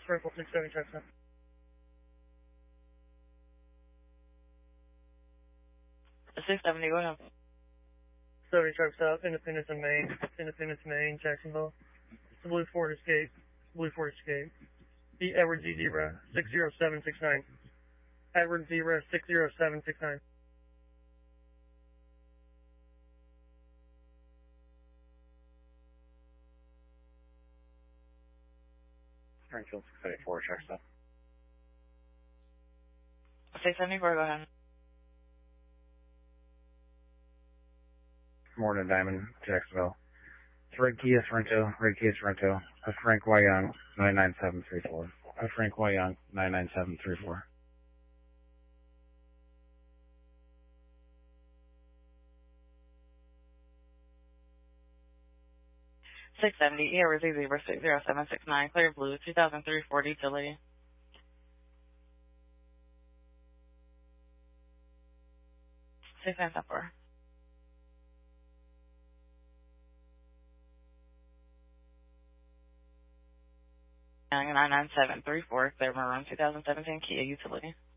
Circle 670, check south. 670, go ahead. 70, check south, Independence and Main, Jacksonville. It's the Blue Ford Escape. The Edward Z Zebra 60769. Edward Zebra 60769. Springfield 674, check south. 674, go ahead. Morning, Diamond, Jacksonville. It's Red Kia Sorrento, Frank Y. Young, 99734. Frank Y. Young, 99734. 670, Edward Z Zebra 60769, Clear Blue, 2003 Ford Utility. 694. 99734, Clear Maroon, 2017 Kia Utility.